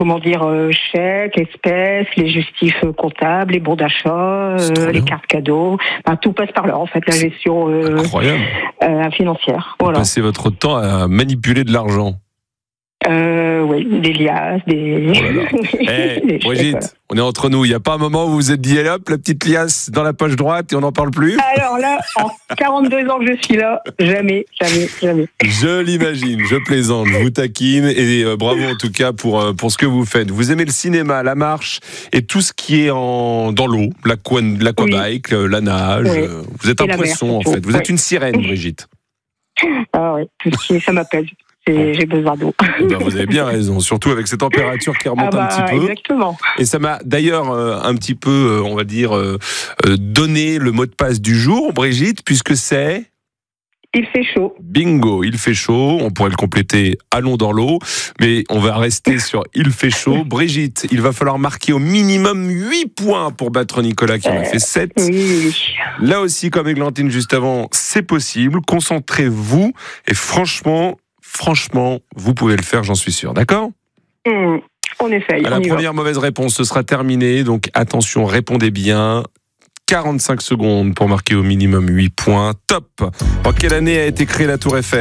chèques, espèces, les justifs comptables, les bons d'achat, les cartes cadeaux. Enfin, tout passe par là, en fait, la gestion incroyable. Financière. Vous Voilà. passez votre temps à manipuler de l'argent. Oui, des liasses, des... Oh là là. Brigitte, voilà. on est entre nous. Il n'y a pas un moment où vous vous êtes dit, allez hop, la petite liasse dans la poche droite et on n'en parle plus? Alors là, en 42 ans que je suis là, jamais. Je l'imagine, je plaisante, je vous taquine et bravo en tout cas pour ce que vous faites. Vous aimez le cinéma, la marche et tout ce qui est dans l'eau, l'aquabike, la nage. Oui. Vous êtes un poisson en fait. Vous êtes une sirène, Brigitte. Ah oui, tout ce qui est, ça m'appelle. J'ai besoin d'eau. Ben, vous avez bien raison, surtout avec ces températures qui remontent un petit peu. Exactement. Et ça m'a d'ailleurs un petit peu, on va dire, donné le mot de passe du jour, Brigitte, puisque c'est... Il fait chaud. Bingo, il fait chaud. On pourrait le compléter, allons dans l'eau. Mais on va rester sur il fait chaud. Brigitte, il va falloir marquer au minimum 8 points pour battre Nicolas qui en a fait 7. Oui. Là aussi, comme Églantine juste avant, c'est possible. Concentrez-vous. Et franchement, vous pouvez le faire, j'en suis sûr. D'accord ? On essaye. À la première mauvaise réponse, ce sera terminé. Donc attention, répondez bien. 45 secondes pour marquer au minimum 8 points. Top. En quelle année a été créée la Tour Eiffel ?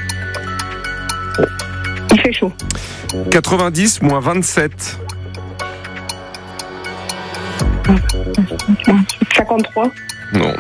Il fait chaud. 90 moins 27. 53. Non.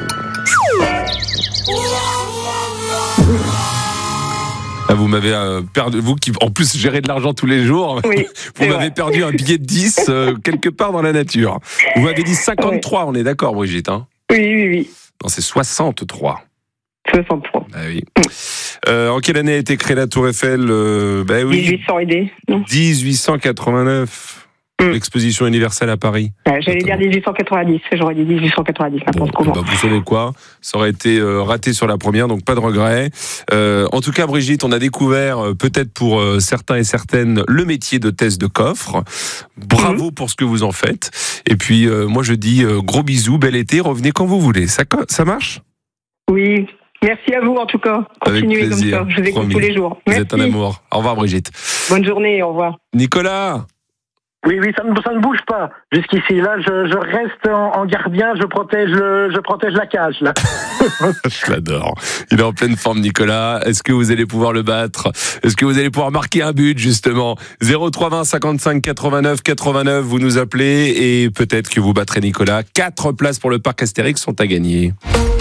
Ah, vous m'avez perdu, vous qui en plus gérez de l'argent tous les jours, oui, vous m'avez perdu un billet de 10 quelque part dans la nature. Vous m'avez dit 53, on est d'accord, Brigitte, hein ? Oui. Non, c'est 63. 63. Ah oui. En quelle année a été créée la Tour Eiffel ? Oui. 1800 aidés. 1889. L'exposition universelle à Paris. J'allais dire 1890, j'aurais dit 1890. Vous savez quoi ? Ça aurait été raté sur la première, donc pas de regret. En tout cas, Brigitte, on a découvert, peut-être pour certains et certaines, le métier d'hôtesse de coffre. Bravo pour ce que vous en faites. Et puis, moi je dis gros bisous, bel été, revenez quand vous voulez. Ça marche ? Oui. Merci à vous en tout cas. Continuez comme ça. Je vous écoute tous les jours. Merci. Vous êtes un amour. Au revoir, Brigitte. Bonne journée, au revoir. Nicolas. Oui, ça ne bouge pas jusqu'ici. Là, je reste en gardien, je protège la cage, là. Je l'adore. Il est en pleine forme, Nicolas. Est-ce que vous allez pouvoir le battre ? Est-ce que vous allez pouvoir marquer un but, justement ? 0320 55 89 89, vous nous appelez et peut-être que vous battrez Nicolas. 4 places pour le parc Astérix sont à gagner.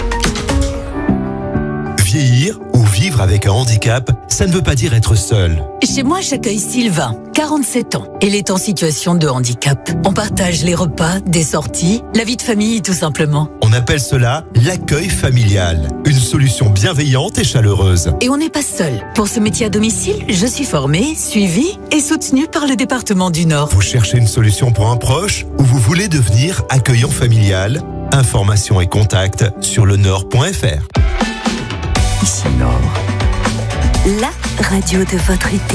Vieillir ou vivre avec un handicap, ça ne veut pas dire être seul. Chez moi, j'accueille Sylvain, 47 ans. Elle est en situation de handicap. On partage les repas, des sorties, la vie de famille tout simplement. On appelle cela l'accueil familial. Une solution bienveillante et chaleureuse. Et on n'est pas seul. Pour ce métier à domicile, je suis formée, suivie et soutenue par le département du Nord. Vous cherchez une solution pour un proche ou vous voulez devenir accueillant familial ? Informations et contacts sur lenord.fr. Ici Nord, la radio de votre été.